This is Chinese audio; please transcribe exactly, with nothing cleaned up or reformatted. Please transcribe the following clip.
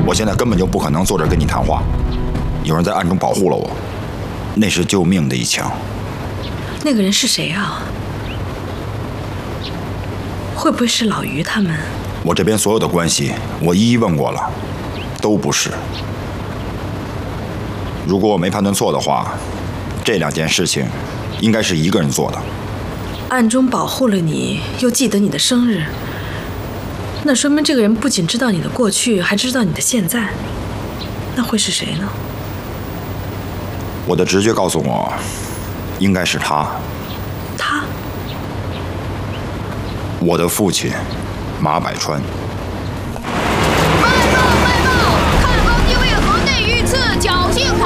我现在根本就不可能坐这跟你谈话，有人在暗中保护了我，那是救命的一枪。 那个人是谁啊？会不会是老于他们？ 我这边所有的关系，我一一问过了，都不是。如果我没判断错的话，这两件事情应该是一个人做的。 暗中保护了你，又记得你的生日，那说明这个人不仅知道你的过去，还知道你的现在。那会是谁呢？ 我的直觉告诉我，应该是他。 他？ 我的父亲，马百川。